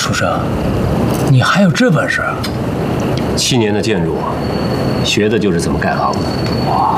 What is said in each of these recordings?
书生，你还有这本事 ？7年的建筑，学的就是怎么盖房子。哇，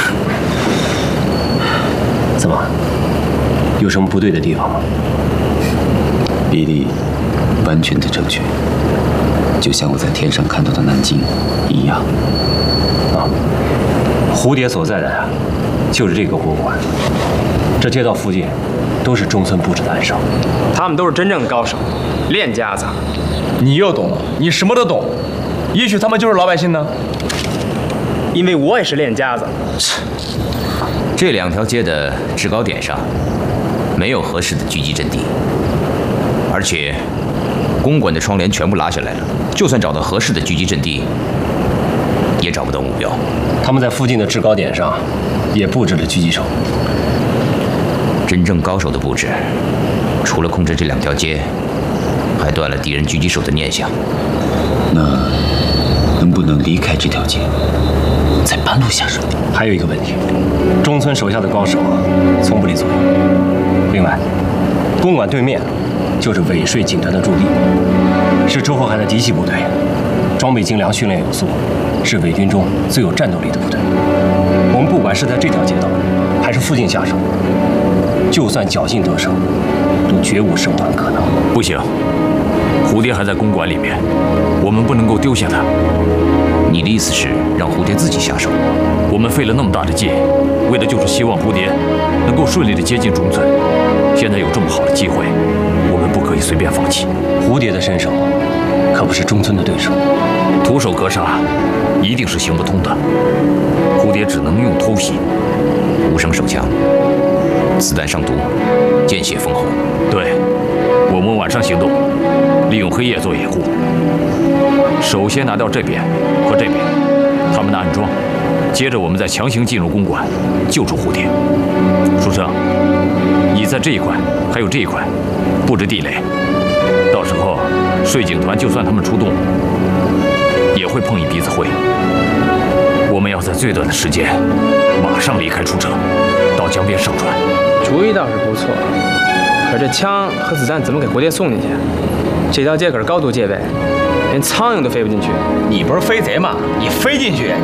怎么？有什么不对的地方吗？ 比例完全的正确，就像我在天上看到的南京一样。 啊，蝴蝶所在的呀，就是这个博物馆。这街道附近都是中村布置的暗哨， 他们都是真正的高手，练家子。 你又懂了，你什么都懂。也许他们就是老百姓呢。 因为我也是练家子。 这2条街的制高点上没有合适的狙击阵地，而且公馆的窗帘全部拉下来了，就算找到合适的狙击阵地，也找不到目标。 他们在附近的制高点上也布置了狙击手。 真正高手的布置，除了控制这2条街，还断了敌人狙击手的念想。 那能不能离开这条街，再半路下手？ 还有一个问题，中村手下的高手从不离左右。另外，公馆对面就是尾税警团的驻地，是周后海的嫡系部队，装备精良，训练有素，是伪军中最有战斗力的部队。我们不管是在这条街道，还是附近下手，就算侥幸得手，都绝无生还可能。 不行，蝴蝶还在公馆里面，我们不能够丢下他。 你的意思是让蝴蝶自己下手？ 我们费了那么大的劲，为的就是希望蝴蝶能够顺利的接近中村。现在有这么好的机会，我们不可以随便放弃。 蝴蝶的身手可不是中村的对手， 徒手格杀一定是行不通的。蝴蝶只能用偷袭， 无声手枪，子弹上毒，见血封喉。 对，我们晚上行动，利用黑夜做掩护。首先拿掉这边和这边他们的暗桩，接着我们再强行进入公馆，救出蝴蝶。书生，你在这一块还有这一块布置地雷，到时候税警团就算他们出动，也会碰一鼻子灰。我们要在最短的时间马上离开出城，到江边上船。 主意倒是不错，可这枪和子弹怎么给蝴蝶送进去？这条街可是高度戒备，连苍蝇都飞不进去。 你不是飞贼吗？你飞进去。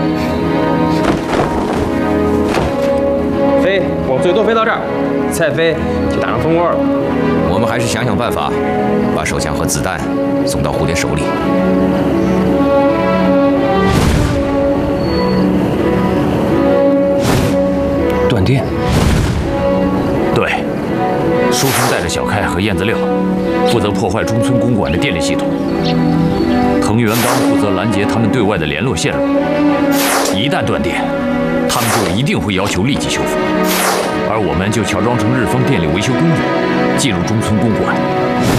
飞，我最多飞到这儿，再飞就打上蜂窝了。 我们还是想想办法，把手枪和子弹送到蝴蝶手里。 断电。 对，书生带着小开和燕子亮，负责破坏中村公馆的电力系统。藤原刚负责拦截他们对外的联络线路。一旦断电，他们就一定会要求立即修复，而我们就乔装成日丰电力维修工人，进入中村公馆。